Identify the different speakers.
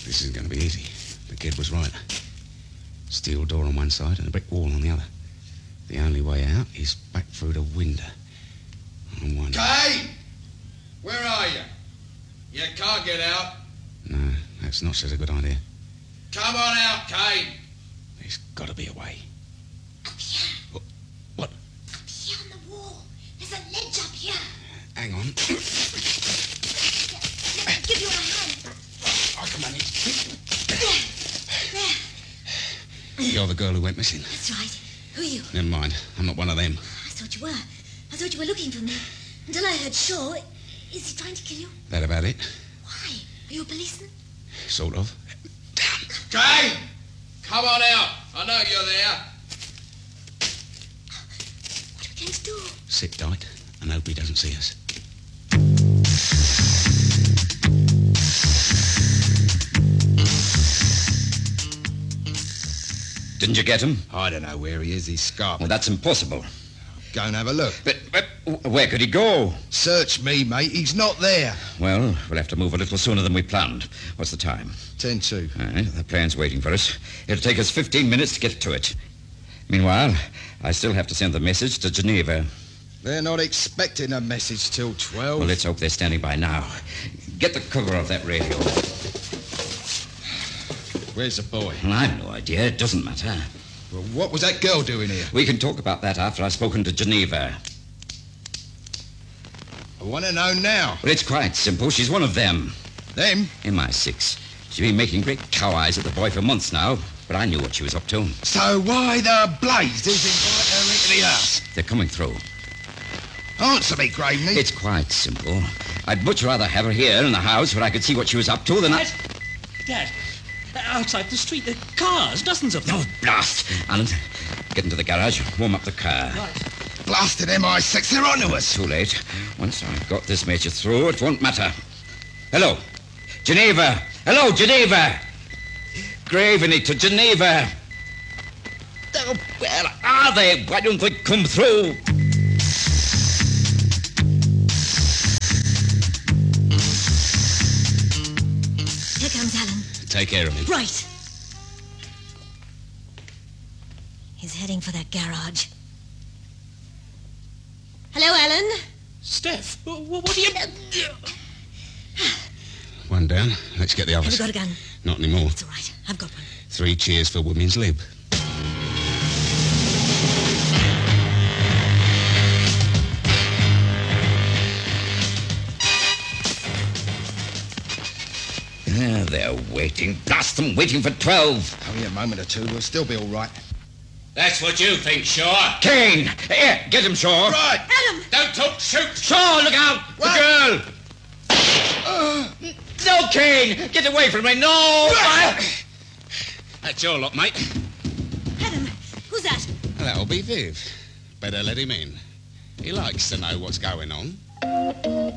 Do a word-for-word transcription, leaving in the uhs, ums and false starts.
Speaker 1: This isn't going to be easy. The kid was right. Steel door on one side and a brick wall on the other. The only way out is back through the window. I'm wondering...
Speaker 2: Kane! Where are you? You can't get out.
Speaker 1: No, that's not such a good idea.
Speaker 2: Come on out, Kane.
Speaker 1: There's got to be a way.
Speaker 3: Up here.
Speaker 1: What? What?
Speaker 3: Up here on the wall. There's a ledge up here.
Speaker 1: Hang on.
Speaker 3: Here, let me give you a hand.
Speaker 1: I can manage.
Speaker 3: There. There.
Speaker 1: You're the girl who went missing.
Speaker 3: That's right. Who are you?
Speaker 1: Never mind. I'm not one of them.
Speaker 3: I thought you were. I thought you were looking for me. Until I heard Shaw. Is he trying to kill you?
Speaker 1: That about it?
Speaker 3: Why? Are you a policeman?
Speaker 1: Sort of.
Speaker 2: Kane! Come on out. I know you're there.
Speaker 3: What are we going to do?
Speaker 1: Sit tight and hope he doesn't see us.
Speaker 4: Didn't you get him?
Speaker 5: I don't know where he is. He's scarped.
Speaker 4: Well, that's impossible.
Speaker 5: Go and have a look.
Speaker 4: But, but where could he go?
Speaker 5: Search me, mate. He's not there.
Speaker 4: Well, we'll have to move a little sooner than we planned. What's the time?
Speaker 5: Ten to.
Speaker 4: All right, the plane's waiting for us. It'll take us fifteen minutes to get to it. Meanwhile, I still have to send the message to Geneva.
Speaker 5: They're not expecting a message till twelve.
Speaker 4: Well, let's hope they're standing by now. Get the cover of that radio.
Speaker 5: Where's the boy?
Speaker 4: Well, I've no idea. It doesn't matter.
Speaker 5: Well, what was that girl doing here?
Speaker 4: We can talk about that after I've spoken to Geneva.
Speaker 5: I want to know now.
Speaker 4: Well, it's quite simple. She's one of them.
Speaker 5: Them?
Speaker 4: M I six. She's been making great cow eyes at the boy for months now, but I knew what she was up to.
Speaker 5: So why the blaze did invite her into the house?
Speaker 4: They're coming through.
Speaker 5: Answer me, Graveney.
Speaker 4: It's quite simple. I'd much rather have her here in the house where I could see what she was up to than I...
Speaker 6: Dad! Dad! Outside the street, there are cars, dozens of them.
Speaker 4: Oh, blast! Alan, get into the garage, warm up the car.
Speaker 6: Right.
Speaker 5: Blasted M I six, they're onto us.
Speaker 4: Too late. Once I've got this major through, it won't matter. Hello? Geneva! Hello, Geneva! Graveney to Geneva! Oh, where are they? Why don't they come through?
Speaker 3: Here comes Alan.
Speaker 1: Take care of him.
Speaker 3: Right. He's heading for that garage. Hello, Alan.
Speaker 6: Steph, wh- what are you...
Speaker 1: One down. Let's get the
Speaker 3: Have
Speaker 1: others.
Speaker 3: you got a gun?
Speaker 1: Not anymore.
Speaker 3: It's all right. I've got one.
Speaker 1: Three cheers for Women's Lib.
Speaker 4: There they're waiting. Blast them, waiting for twelve.
Speaker 5: Only a moment or two. We'll still be all right.
Speaker 2: That's what you think, Shaw.
Speaker 4: Kane! Here, get him, Shaw.
Speaker 5: Right.
Speaker 3: Adam!
Speaker 2: Don't talk, shoot.
Speaker 4: Shaw, look out!
Speaker 5: What?
Speaker 4: The girl! No, Kane! Get away from me! No!
Speaker 1: That's your lot, mate.
Speaker 3: Adam, who's that?
Speaker 1: That'll be Viv. Better let him in. He likes to know what's going on.